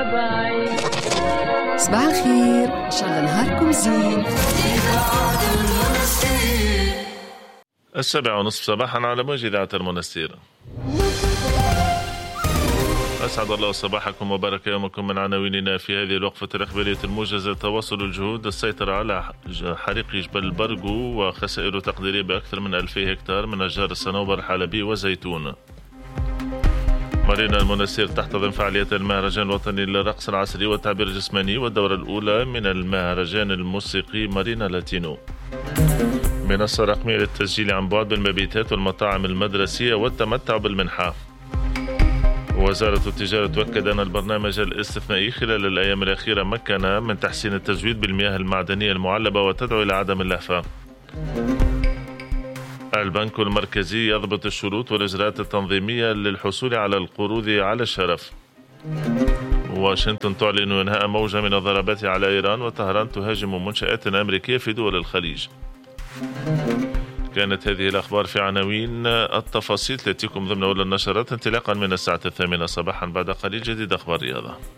صباح الخير، إن شاء الله نهاركم زين. 7:30 صباحا على موجة إذاعة المنستير. أسعد الله صباحكم وبارك يومكم من عناويننا في هذه الوقفة الإخبارية الموجزة. تواصل الجهود السيطرة على حريق جبل البرغو وخسائر تقديرية بأكثر من 2000 هكتار من أشجار الصنوبر حلبي وزيتون. مارينا المنستير تحتضن فعاليات المهرجان الوطني للرقص العصري والتعبير الجسماني والدورة الأولى من المهرجان الموسيقي مارينا لاتينو. منصة رقمية للتسجيل عن بعد بالمبيتات والمطاعم المدرسية والتمتع بالمنحة. وزارة التجارة تؤكد أن البرنامج الاستثنائي خلال الأيام الأخيرة مكن من تحسين التزويد بالمياه المعدنية المعلبة وتدعو إلى عدم اللهفة. البنك المركزي يضبط الشروط والإجراءات التنظيمية للحصول على القروض على الشرف. واشنطن تعلن إنهاء موجة من الضربات على إيران، وطهران تهاجم منشآت أمريكية في دول الخليج. كانت هذه الأخبار في عناوين. التفاصيل تأتيكم ضمن أولى النشرات انطلاقا من الساعة 8 صباحا. بعد قليل جديد أخبار رياضة.